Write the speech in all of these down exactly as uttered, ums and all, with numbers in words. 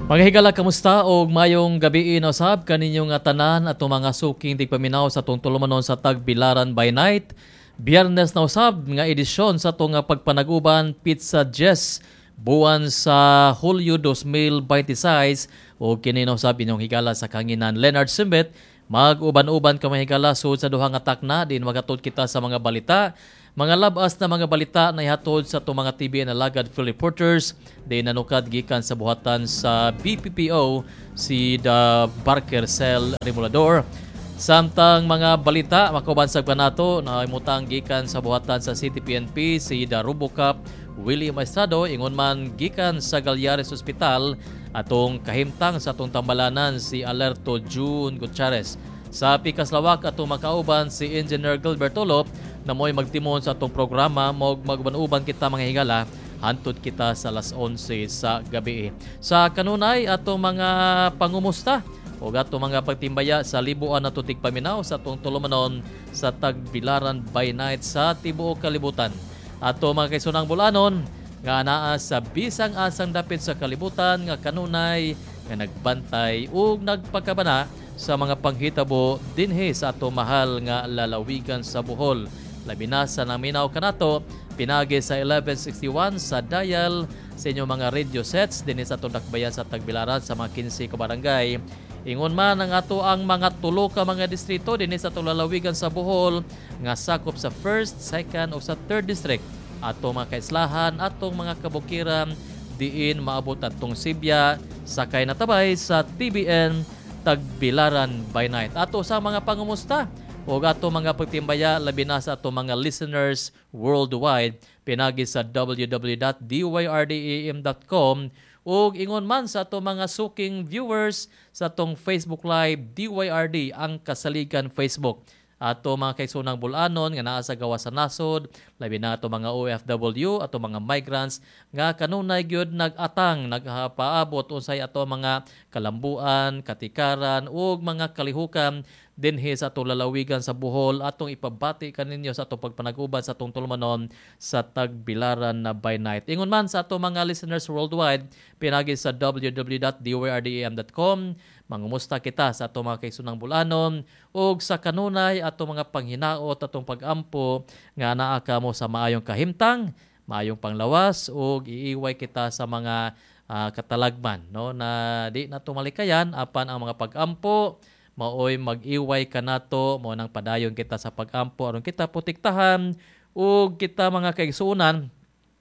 Mga higala, kamusta o mayong gabi inasab kaninyong nga tanan at mga suking tigpaminaw sa tong tulumanon sa Tagbilaran by Night. Biyernes na usab nga edisyon sa itong pagpanaguban Pizza Jess buwan sa Hulyo two thousand twenty-six o kinino usab inyong higala sa kanginan Leonard Simbet. Mag-uban-uban ka mga higala sud sa duhang atak na din magatod kita sa mga balita. Mga labas na mga balita na ihatod sa itong mga T V N Alagad Field Reporters din nanukad gikan sa buhatan sa B P P O si The Barker Cell Remulador. Samtang mga balita makabansag pa nato na imutang gikan sa buhatan sa City P N P si The Robocop Willie Maestrado ingon man gikan sa Galyares Hospital atong kahimtang sa atong tambalanan si Alerto June Gutierrez. Sa pikaslawak atong makauban si Engineer Gilbert Olop na mo'y magtimon sa atong programa mo magbanuban kita mga higala hantod kita sa alas onse sa gabi. Sa kanunay atong mga pangumusta o atong mga pagtimbaya sa libuan na tutig paminaw sa atong tulumanon sa Tagbilaran by Night sa tibuok kalibutan. Ato mga kaisunang bulanon nga naa sa bisang asang dapit sa kalibutan nga kanunay nga nagbantay ug nagpakabana sa mga panghitabo dinhi sa ato mahal nga lalawigan sa Bohol. Labi na sa naminaw kanato pinagi sa eleven sixty-one sa dial sa inyong mga radio sets dinhi sa atong dakbayan sa Tagbilaran sa mga fifteen ka barangay. Ingon man ang ato ang mga tulo ka mga distrito dinhi sa atong lalawigan sa Bohol nga sakop sa first, second o sa third district. Atong mga kaislahan, atong mga kabukiran diin maabot atong Sibya sakay na tabay sa T V N Tagbilaran by Night. Ato sa mga pangumusta o ato mga pagtimbaya labi na sa ato mga listeners worldwide pinagi sa w w w dot d y r d a m dot com o ingon man sa ato mga suking viewers sa atong Facebook Live D Y R D ang kasaligan Facebook. Ato mga kaisunang bulanon nga naa sa gawas sa nasod, labi na ato mga O F W, ato mga migrants nga kanunay gyud nag-atang nagpaabot unsay ato mga kalambuan, katikaran ug mga kalihukan dinhi sa atong lalawigan sa Bohol. Atong ipabati kaninyo sa atong pagpanaguban sa atong tulumanon sa Tagbilaran na by Night. Ingon man sa atong mga listeners worldwide pinagi sa w w w dot d y r d a m dot com. Mangumusta kita sa atong mga kaisunang bulanon ug sa kanunay atong mga panghinaot atong pag-ampo nga naa kamo sa maayong kahimtang, maayong panglawas ug iiway kita sa mga uh, katalagman no na di nato malikayan apan ang mga pag-ampo maoy mag-iway kanato mo nang padayon kita sa pag-ampo aron kita protektahan ug kita mga kaigsuonan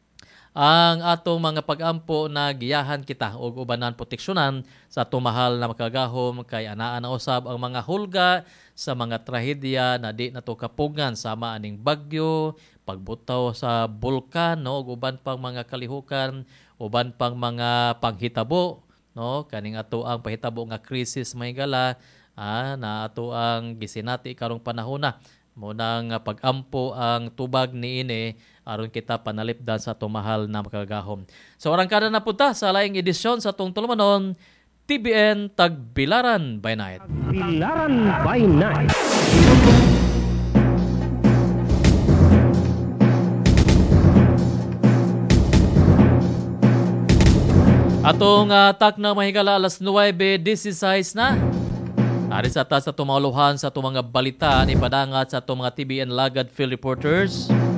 ang atong mga pag-ampo na giyahan kita o ubanan proteksyonan sa atong mahal na makagahom kay anaa na usab ang mga hulga sa mga trahedya na di nato kapugan sama aning bagyo, pagbutaw sa bulkan no ug uban pang mga kalihukan, uban pang mga panghitabo no kaning ato ang pahitabo nga krisis mahigala ah, na ato ang gisinati karong panahona. Munang pag-ampo ang tubag niini aron kita panalipdan sa atong mahal na makagahom. So orang kada na punta sa laing edisyon sa atong tulumanon T V N Tagbilaran by Night. Tagbilaran by Night. Atong uh, tak na mahigala alas nine sixteen na. Ari sa taas sa tumawluhan sa itong mga balita ni padangat sa itong mga T V N Lagad Field Reporters.